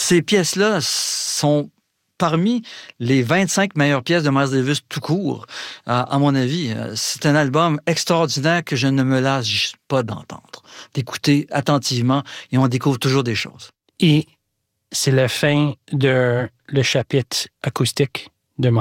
ces pièces-là sont parmi les 25 meilleures pièces de Miles Davis tout court, à mon avis. C'est un album extraordinaire que je ne me lasse pas d'entendre, d'écouter attentivement, et on découvre toujours des choses. Et c'est la fin de le chapitre acoustique.